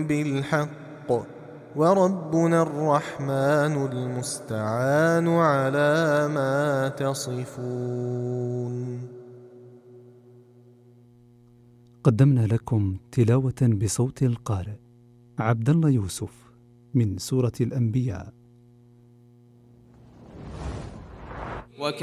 بالحق وربنا الرحمن المستعان على ما تصفون. قدمنا لكم تلاوة بصوت القارئ عبد الله يوسف من سورة الأنبياء.